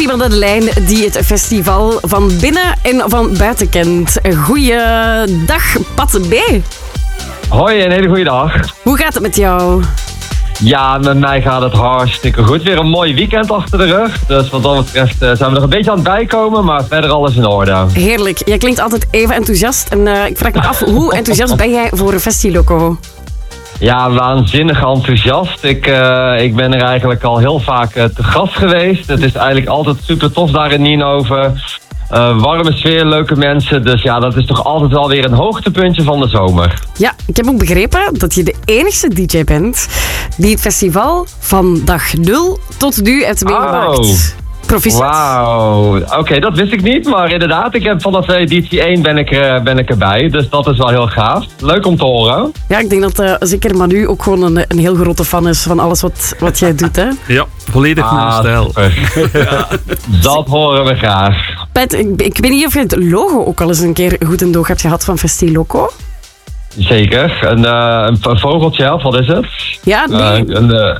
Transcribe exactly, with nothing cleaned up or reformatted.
iemand aan de lijn die het festival van binnen en van buiten kent. Goeiedag, Pat B. Hoi, een hele goede dag. Hoe gaat het met jou? Ja, met mij gaat het hartstikke goed. Weer een mooi weekend achter de rug. Dus wat dat betreft uh, zijn we er een beetje aan het bijkomen, maar verder alles in orde. Heerlijk. Jij klinkt altijd even enthousiast. En uh, ik vraag me af, hoe enthousiast ben jij voor Festiloco? Ja, waanzinnig enthousiast. Ik, uh, ik ben er eigenlijk al heel vaak uh, te gast geweest. Het is eigenlijk altijd super tof daar in Nienhoven. Uh, warme sfeer, leuke mensen. Dus ja, dat is toch altijd wel weer een hoogtepuntje van de zomer. Ja, ik heb ook begrepen dat je de enigste D J bent die het festival van dag nul tot nu hebt meegemaakt. Oh. Proficiat. Wauw, oké, okay, dat wist ik niet. Maar inderdaad, ik heb vanaf editie één ben ik, uh, ben ik erbij. Dus dat is wel heel gaaf. Leuk om te horen. Ja, ik denk dat uh, zeker Manu ook gewoon een, een heel grote fan is van alles wat, wat jij doet, hè? Ja, volledig ah, mijn stijl. Ja. Dat horen we graag. Pet, ik, ik weet niet of je het logo ook al eens een keer goed in doog hebt gehad van Festiloco. Zeker. Een, uh, een vogeltje, of wat is het? Ja, nee. Uh, een, uh,